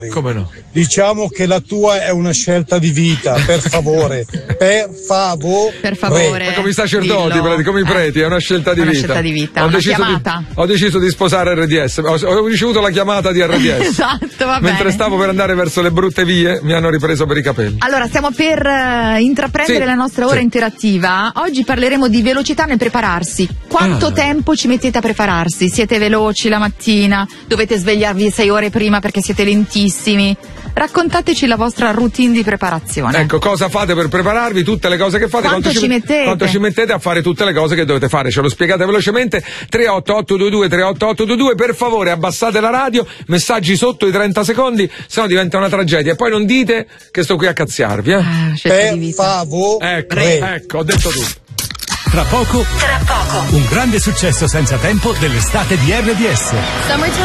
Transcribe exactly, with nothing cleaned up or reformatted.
Come no? Diciamo che la tua è una scelta di vita, per favore, per favore. Per favore. Ma come i sacerdoti, dillo. come i preti, eh. è una scelta di una vita. Scelta di vita. Ho, una deciso di, ho deciso di sposare R D S, ho, ho ricevuto la chiamata di R D S. Esatto, va bene. Mentre stavo per andare verso le brutte vie, mi hanno ripreso per i capelli. Allora, stiamo per uh, intraprendere sì, la nostra ora sì. interattiva. Oggi parleremo di velocità nel prepararsi. Quanto ah. tempo ci mettete a prepararsi? Siete veloci la mattina? Dovete svegliarvi sei ore prima perché siete lentissimi? Raccontateci la vostra routine di preparazione. Ecco, cosa fate per prepararvi, tutte le cose che fate, quanto, quanto ci mettete? Quanto ci mettete a fare tutte le cose che dovete fare, ce lo spiegate velocemente. Tre otto otto due due tre otto otto due due, per favore abbassate la radio, messaggi sotto i trenta secondi, sennò diventa una tragedia e poi non dite che sto qui a cazziarvi, eh. Ah, per favore. Ecco, ecco, ho detto tutto. Tra poco, tra poco, un grande successo senza tempo dell'estate di R D S.